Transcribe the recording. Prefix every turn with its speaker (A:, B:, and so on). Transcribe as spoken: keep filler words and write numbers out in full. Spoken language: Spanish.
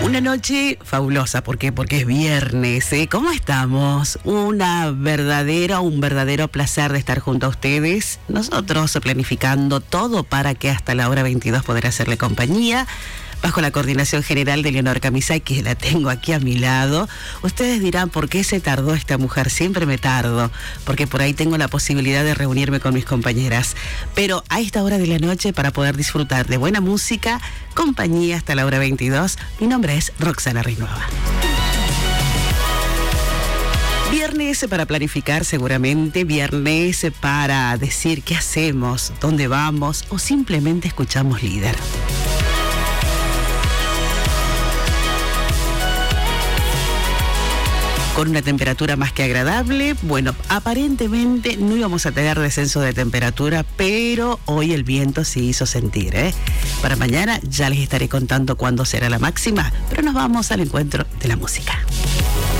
A: Una noche fabulosa, ¿por qué? Porque es viernes, ¿eh? ¿Cómo estamos? Una verdadera, un verdadero placer de estar junto a ustedes. Nosotros planificando todo para que hasta la hora veintidós poder hacerle compañía, bajo la coordinación general de Leonor Camisay, que la tengo aquí a mi lado. Ustedes dirán, ¿por qué se tardó esta mujer? Siempre me tardo, porque por ahí tengo la posibilidad de reunirme con mis compañeras. Pero a esta hora de la noche, para poder disfrutar de buena música, compañía hasta la hora veintidós, mi nombre es Roxana Rinueva. Viernes para planificar seguramente, viernes para decir qué hacemos, dónde vamos o simplemente escuchamos líder. Con una temperatura más que agradable. Bueno, aparentemente no íbamos a tener descenso de temperatura, pero hoy el viento se hizo sentir, ¿eh? Para mañana ya les estaré contando cuándo será la máxima, pero nos vamos al encuentro de la música.